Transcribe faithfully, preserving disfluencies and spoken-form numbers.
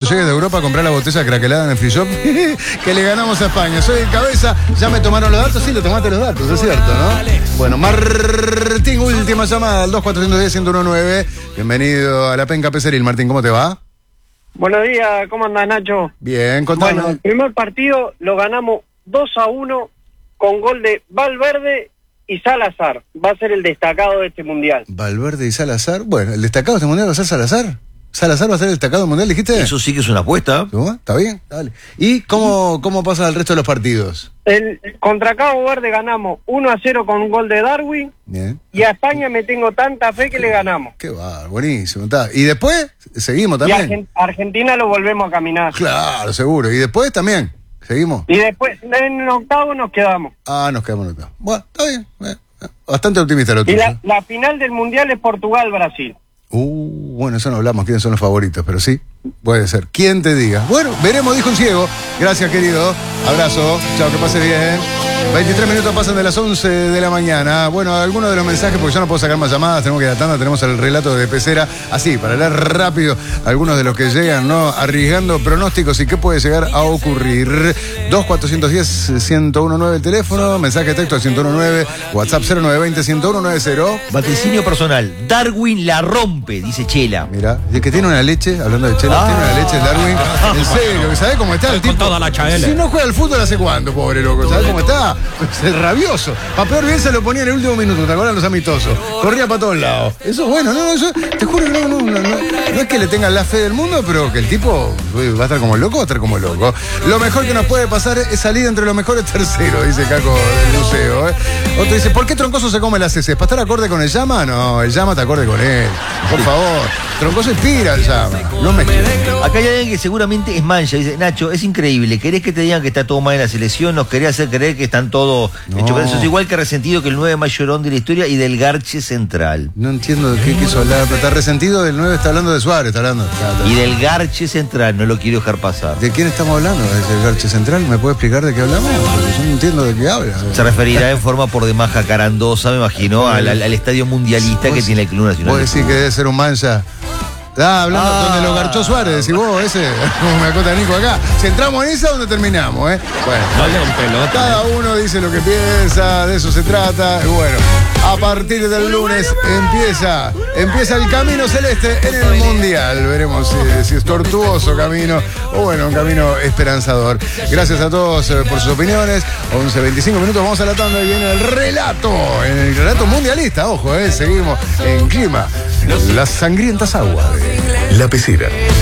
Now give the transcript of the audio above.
llegues de Europa a comprar la botella craquelada en el free shop que le ganamos a España. Soy el cabeza, ya me tomaron los datos, sí, le tomaste los datos, es cierto, ¿no? Bueno, Martín, última llamada al dos cuatro uno cero uno nueve. Bienvenido a la Penca Peceril. Martín, ¿cómo te va? Buenos días, ¿cómo andás, Nacho? Bien, contame. Bueno, el primer partido lo ganamos dos a uno con gol de Valverde y Salazar. Va a ser el destacado de este mundial. Valverde y Salazar. Bueno, ¿el destacado de este mundial va a ser Salazar? ¿Salazar va a ser el destacado del mundial, dijiste? Eso sí que es una apuesta. ¿Cómo? ¿Está bien? Dale. ¿Y cómo, cómo pasa el resto de los partidos? El, contra Cabo Verde ganamos uno a cero con un gol de Darwin. Bien. Y a España me tengo tanta fe que le ganamos. Qué va, buenísimo. Está. ¿Y después? Seguimos Y también. Argen- Argentina lo volvemos a caminar. Claro, seguro. ¿Y después también? ¿Seguimos? Y después, en octavo nos quedamos. Ah, nos quedamos acá. Bueno, está bien. Eh, Bastante optimista lo Y tuyo. la, la final del mundial es Portugal-Brasil. Uh, bueno, eso no hablamos, quiénes son los favoritos, pero sí, puede ser. ¿Quién te diga? Bueno, veremos, dijo un ciego. Gracias, querido. Abrazo. Chao, que pase bien. veintitrés minutos pasan de las once de la mañana. Bueno, algunos de los mensajes, porque yo no puedo sacar más llamadas, tenemos que ir a la tanda, tenemos el relato de Pecera. Así, para leer rápido algunos de los que llegan, ¿no? Arriesgando pronósticos y qué puede llegar a ocurrir. dos cuatro uno cero, uno uno nueve el teléfono, mensaje de texto al ciento diecinueve, WhatsApp cero nueve dos cero, uno uno nueve cero. Vaticinio personal. Darwin la rompe, dice Chela. Mira, de que tiene una leche, hablando de Chela, Ah. tiene una leche el Darwin. En serio, ¿sabés cómo está el Con tipo? toda la chaela. Si no juega al fútbol, ¿hace cuánto, pobre loco? ¿Sabés cómo está? Es rabioso. Para peor bien se lo ponía en el último minuto, ¿te acuerdas los amistosos? Corría para todos lados. Eso es bueno, no, yo te juro, no, no, no, no, no es que le tengan la fe del mundo, pero que el tipo va a estar como loco, va a estar como loco. Lo mejor que nos puede pasar es salir entre los mejores terceros, dice Caco del museo. ¿eh? Otro dice, ¿por qué Troncoso se come las heces? ¿Para estar acorde con el llama? No, el llama está acorde con él. Por favor, Troncoso inspira el llama. No me Acá hay alguien que seguramente es mancha. Dice, Nacho, es increíble. ¿Querés que te digan que está todo mal en la selección? Nos querés hacer creer que están todos No. hechos pedazos. Es igual que resentido que el nueve más llorón de la historia y del Garche Central. No entiendo de qué quiso hablar, pero está resentido del nueve, está hablando de Suárez, está hablando. Y del Garche Central, no lo quiero dejar pasar. ¿De quién estamos hablando? ¿Es el Garche Central? ¿Me puede explicar de qué hablamos? Porque yo no entiendo de qué habla. Se referirá en forma por demás jacarandosa, me imagino, al, al- al estadio mundialista que tiene el Club Nacional. Vos decís que debe ser un mancha. Ah, hablando Ah. donde lo garchó Suárez, decís vos, ese, como me acota Nico acá. Si entramos en esa, ¿dónde terminamos, eh? Bueno, Dale en pelota. cada uno dice lo que piensa, de eso se trata. Y bueno, a partir del lunes empieza, empieza el camino celeste en el Mundial. Veremos si, si es tortuoso camino o bueno, un camino esperanzador. Gracias a todos eh, por sus opiniones. once veinticinco minutos, vamos a la tanda y viene el relato. En el relato mundialista, ojo, eh, seguimos en clima. Las sangrientas aguas de La Pecera.